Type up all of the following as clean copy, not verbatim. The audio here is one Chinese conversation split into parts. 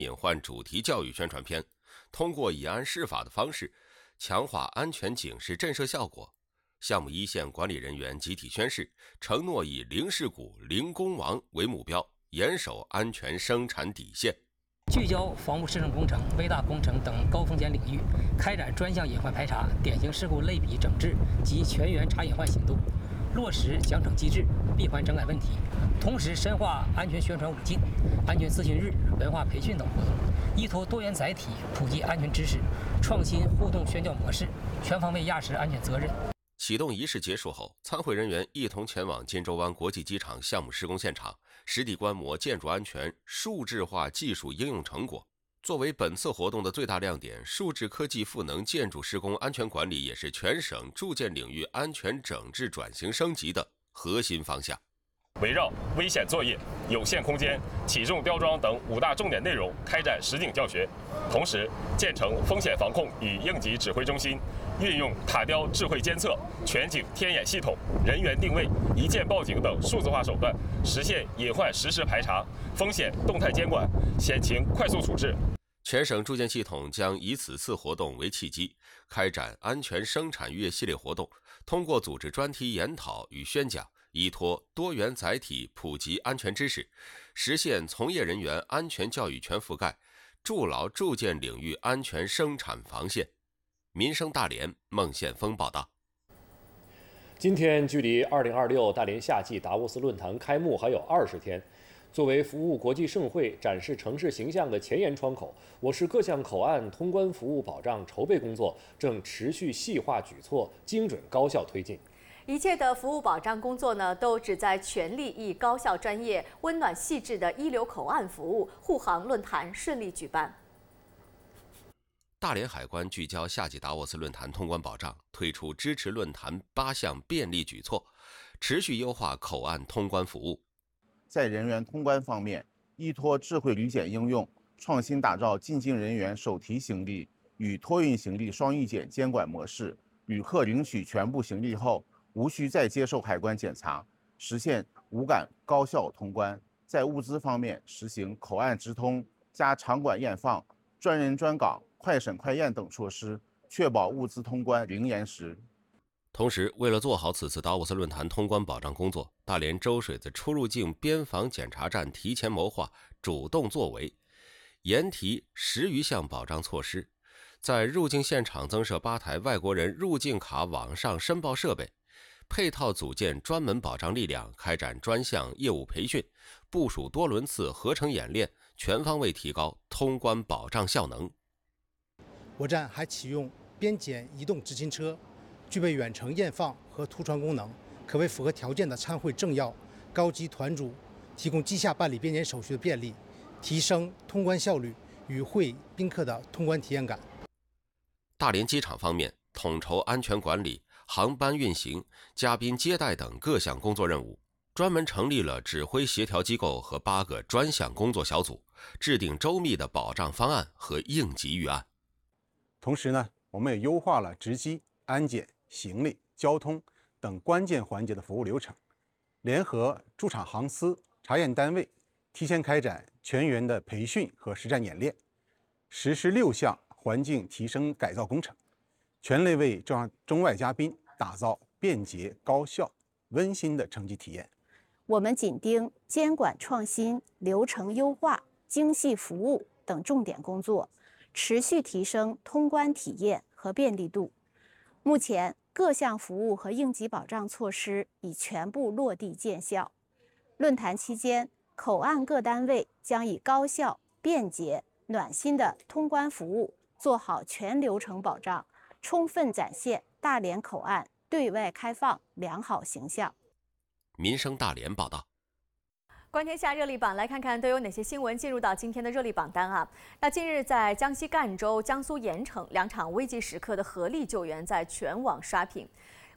隐患主题教育宣传片，通过以案释法的方式，强化安全警示震慑效果。项目一线管理人员集体宣誓，承诺以零事故、零工亡为目标，严守安全生产底线。 聚焦房屋市政工程、微大工程等高风险领域，开展专项隐患排查、典型事故类比整治及全员查隐患行动，落实奖惩机制，闭环整改问题。同时深化安全宣传5进、安全咨询日、文化培训等活动，依托多元载体普及安全知识，创新互动宣教模式，全方位压实安全责任。 启动仪式结束后，参会人员一同前往金州湾国际机场项目施工现场，实地观摩建筑安全数字化技术应用成果。作为本次活动的最大亮点，数字科技赋能建筑施工安全管理也是全省住建领域安全整治转型升级的核心方向。 围绕危险作业、有限空间、起重吊装等5大重点内容开展实景教学，同时建成风险防控与应急指挥中心，运用塔雕智慧监测、全景天眼系统、人员定位、一键报警等数字化手段，实现隐患实时排查、风险动态监管、险情快速处置。 全省住建系统将以此次活动为契机，开展安全生产月系列活动，通过组织专题研讨与宣讲，依托多元载体普及安全知识，实现从业人员安全教育全覆盖，筑牢住建领域安全生产防线。民生大连孟宪峰报道。 今天距离2026大连夏季达沃斯论坛开幕还有20天。作为服务国际盛会、展示城市形象的前沿窗口，我市各项口岸通关服务保障筹备工作正持续细化举措，精准高效推进。 一切的服务保障工作呢，都旨在全力以高效、专业、温暖、细致的一流口岸服务护航论坛顺利举办。 大连海关聚焦夏季达沃斯论坛通关保障，推出支持论坛8项便利举措，持续优化口岸通关服务。 在人员通关方面，依托智慧旅检应用，创新打造进境人员手提行李与托运行李双预检监管模式，旅客领取全部行李后，无需再接受海关检查，实现无感高效通关。在物资方面，实行口岸直通加场馆验放、专人专岗、快审快验等措施，确保物资通关零延时。 同时，为了做好此次达沃斯论坛通关保障工作，大连周水子出入境边防检查站提前谋划，主动作为，严提10余项保障措施，在入境现场增设8台外国人入境卡网上申报设备，配套组建专门保障力量，开展专项业务培训，部署多轮次合成演练，全方位提高通关保障效能。 我站还启用边检移动执勤车，具备远程验放和图传功能，可为符合条件的参会政要、高级团主提供机下办理边检手续的便利，提升通关效率与会宾客的通关体验感。 大连机场方面，统筹安全管理、航班运行、嘉宾接待等各项工作任务，专门成立了指挥协调机构和8个专项工作小组，制定周密的保障方案和应急预案。 同时呢，我们也优化了值机、安检、行李、交通等关键环节的服务流程，联合驻场航司、查验单位，提前开展全员的培训和实战演练，实施6项环境提升改造工程，全力为中外嘉宾打造便捷、高效、温馨的乘机体验。 我们紧盯监管创新、流程优化、精细服务等重点工作，持续提升通关体验和便利度。目前，各项服务和应急保障措施已全部落地见效。论坛期间，口岸各单位将以高效、便捷、暖心的通关服务做好全流程保障，充分展现大连口岸对外开放良好形象。 民生大连报道。 观天下热力榜，来看看都有哪些新闻进入到今天的热力榜单啊？那近日在江西赣州、江苏盐城2场危急时刻的合力救援在全网刷屏。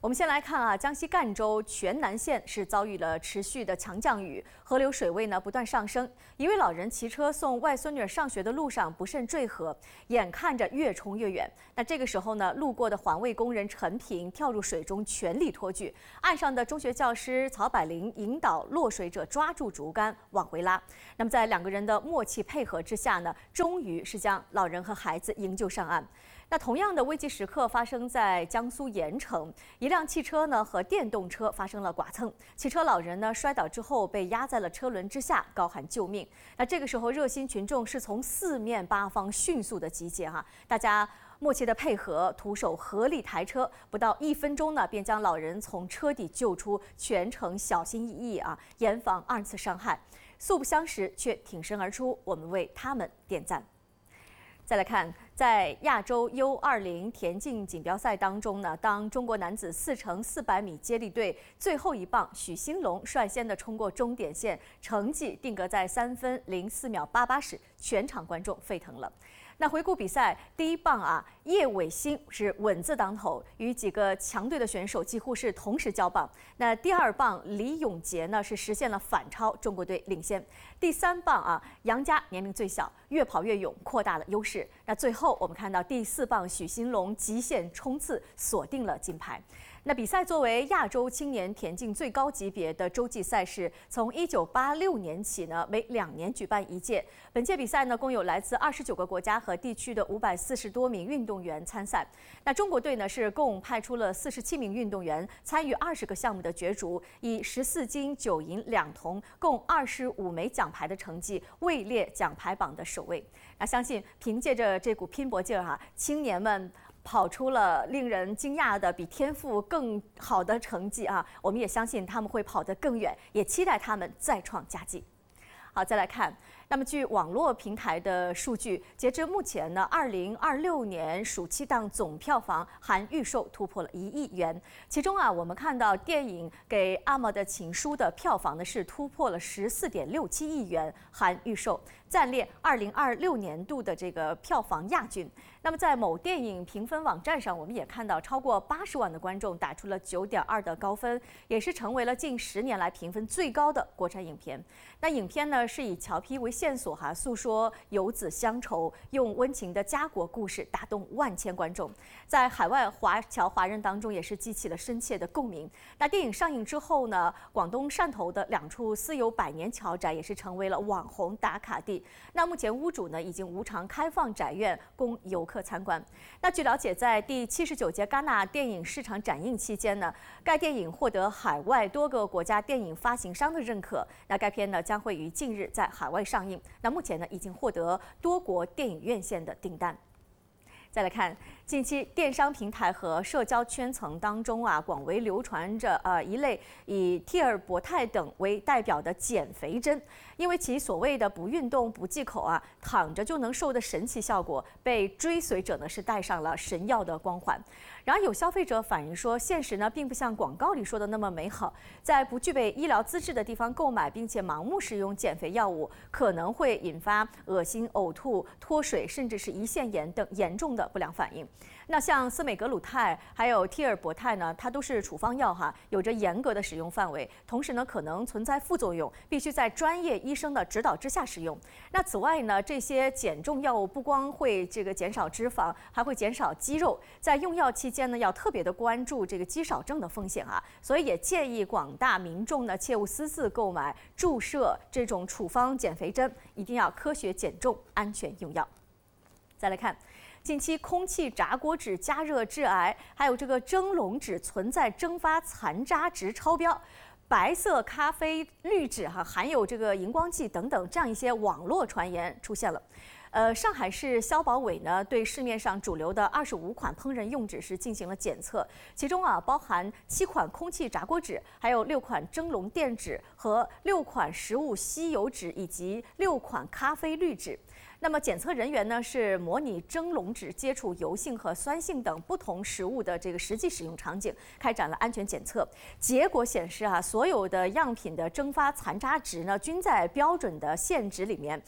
我们先来看啊，江西赣州全南县是遭遇了持续的强降雨，河流水位呢不断上升。一位老人骑车送外孙女上学的路上不慎坠河，眼看着越冲越远。那这个时候呢，路过的环卫工人陈平跳入水中全力托举，岸上的中学教师曹百灵引导落水者抓住竹竿往回拉。那么在2个人的默契配合之下呢，终于是将老人和孩子营救上岸。那同样的危急时刻发生在江苏盐城，一辆汽车呢和电动车发生了剐蹭，汽车老人呢摔倒之后被压在了车轮之下，高喊救命。那这个时候热心群众是从4面8方迅速的集结大家默契的配合，徒手合力抬车，不到1分钟呢便将老人从车底救出，全程小心翼翼严防2次伤害。素不相识却挺身而出，我们为他们点赞。再来看，在亚洲 U20 田径锦标赛当中呢，当中国男子4乘400米接力队最后一棒许兴龙率先的冲过终点线，成绩定格在3分04秒88时，全场观众沸腾了。那回顾比赛，第一棒叶伟新是稳字当头，与几个强队的选手几乎是同时交棒。那第2棒李永杰呢是实现了反超，中国队领先。第3棒杨佳年龄最小，越跑越勇，扩大了优势。那最后我们看到第4棒许兴龙极限冲刺，锁定了金牌。那比赛作为亚洲青年田径最高级别的洲际赛事，从1986年起呢，每2年举办一届。本届比赛呢，共有来自29个国家和地区的540多名运动员参赛。那中国队呢，是共派出了47名运动员参与20个项目的角逐，以14金9银2铜，共25枚奖牌的成绩，位列奖牌榜的首位。那相信凭借着这股拼搏劲儿青年们跑出了令人惊讶的比天赋更好的成绩我们也相信他们会跑得更远，也期待他们再创佳绩。好，再来看，那么据网络平台的数据，截至目前呢，2026年暑期档总票房含预售突破了1亿元。其中我们看到电影《给阿嬷的情书》的票房呢是突破了14.67亿元，含预售，暂列2026年度的这个票房亚军。那么在某电影评分网站上，我们也看到超过80万的观众打出了9.2的高分，也是成为了近10年来评分最高的国产影片。那影片呢是以乔坯为线索诉说游子乡愁，用温情的家国故事打动万千观众，在海外华侨华人当中也是激起了深切的共鸣。那电影上映之后呢，广东汕头的2处私有100年桥宅也是成为了网红打卡地。那目前屋主呢已经无偿开放宅院供游客参观。那据了解，在第79届戛纳电影市场展映期间呢，该电影获得海外多个国家电影发行商的认可。那该片呢将会于近日在海外上映。那目前呢已经获得多国电影院线的订单。再来看，近期电商平台和社交圈层当中广为流传着一类以替尔博泰等为代表的减肥针，因为其所谓的不运动不忌口躺着就能瘦的神奇效果，被追随者呢是戴上了神药的光环。然而有消费者反映说，现实呢并不像广告里说的那么美好，在不具备医疗资质的地方购买并且盲目使用减肥药物，可能会引发恶心、呕吐、脱水，甚至是胰腺炎等严重的不良反应。那像司美格鲁肽还有替尔博泰呢，它都是处方药有着严格的使用范围，同时呢可能存在副作用，必须在专业医生的指导之下使用。那此外呢，这些减重药物不光会减少脂肪，还会减少肌肉，在用药期间呢要特别的关注肌少症的风险所以也建议广大民众呢切勿私自购买注射这种处方减肥针，一定要科学减重，安全用药。再来看，近期空气炸锅纸加热致癌，还有蒸笼纸存在蒸发残渣值超标，白色咖啡滤纸含有荧光剂等等这样一些网络传言出现了。上海市消保委呢对市面上主流的25款烹饪用纸是进行了检测，其中包含7款空气炸锅纸，还有6款蒸笼垫纸和6款食物吸油纸以及6款咖啡滤纸。那么检测人员呢是模拟蒸笼纸接触油性和酸性等不同食物的实际使用场景，开展了安全检测。结果显示所有的样品的蒸发残渣值呢均在标准的限值里面。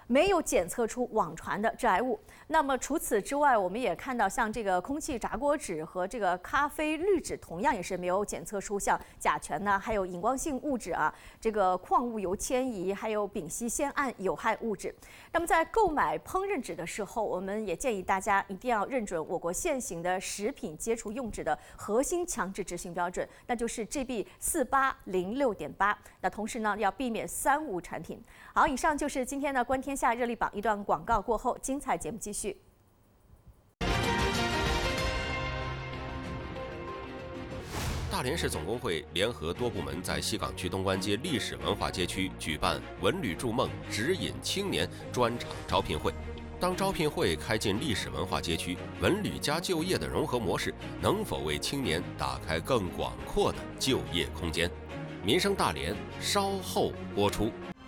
没有检测出网传的致癌物。那么除此之外，我们也看到像这个空气炸锅纸和这个咖啡滤纸，同样也是没有检测出像甲醛呢，还有荧光性物质啊，这个矿物油迁移，还有丙烯酰胺有害物质。那么在购买烹饪纸的时候，我们也建议大家一定要认准我国现行的食品接触用纸的核心强制执行标准，那就是 GB 4806.8。那同时呢，要避免3无产品。好，以上就是今天的观天下热力榜。一段广告过后，精彩节目继续。 大连市总工会联合多部门在西岗区东关街历史文化街区举办“文旅筑梦，指引青年”专场招聘会。当招聘会开进历史文化街区，文旅加就业的融合模式能否为青年打开更广阔的就业空间？民生大连稍后播出。